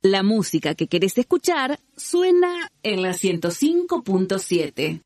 La música que querés escuchar suena en la 105.7.